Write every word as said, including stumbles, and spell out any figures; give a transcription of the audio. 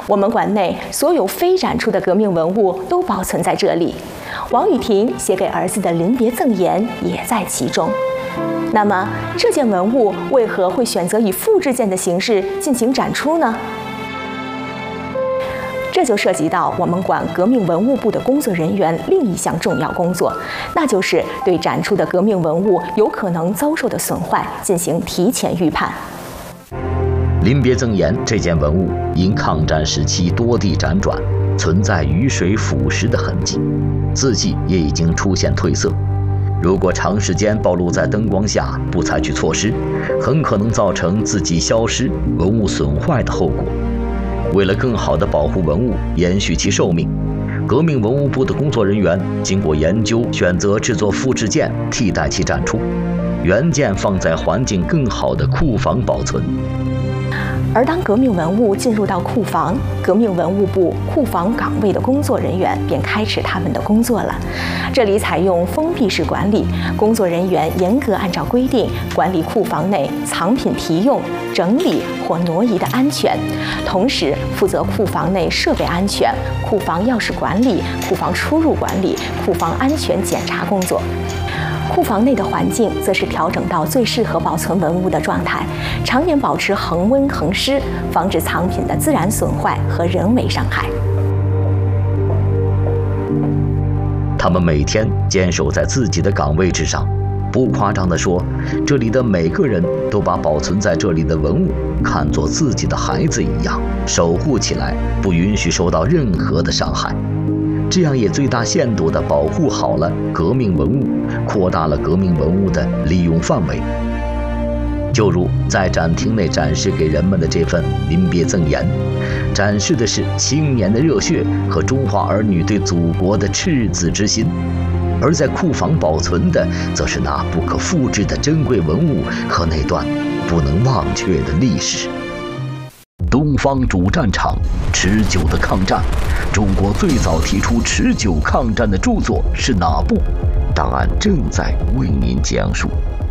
我们馆内所有非展出的革命文物都保存在这里，王雨婷写给儿子的临别赠言也在其中。那么，这件文物为何会选择以复制件的形式进行展出呢？这就涉及到我们馆革命文物部的工作人员另一项重要工作，那就是对展出的革命文物有可能遭受的损坏进行提前预判。 临别赠言这件文物因抗战时期多地辗转，存在雨水腐蚀的痕迹，字迹也已经出现褪色。如果长时间暴露在灯光下，不采取措施，很可能造成字迹消失、文物损坏的后果。为了更好地保护文物，延续其寿命，革命文物部的工作人员经过研究，选择制作复制件替代其展出，原件放在环境更好的库房保存。 而当革命文物进入到库房，革命文物部库房岗位的工作人员便开始他们的工作了。这里采用封闭式管理，工作人员严格按照规定管理库房内藏品提用、整理或挪移的安全，同时负责库房内设备安全、库房钥匙管理、库房出入管理、库房安全检查工作。库房内的环境则是调整到最适合保存文物的状态，常年保持恒温恒湿，防止藏品的自然损坏和人为伤害。 他们每天坚守在自己的岗位之上，不夸张地说，这里的每个人都把保存在这里的文物看作自己的孩子一样，守护起来，不允许受到任何的伤害。这样也最大限度地保护好了革命文物，扩大了革命文物的利用范围。就如在展厅内展示给人们的这份临别赠言，展示的是青年的热血和中华儿女对祖国的赤子之心；而在库房保存的，则是那不可复制的珍贵文物和那段不能忘却的历史。东方主战场，持久的抗战。中国最早提出持久抗战的著作是哪部？档案正在为您讲述。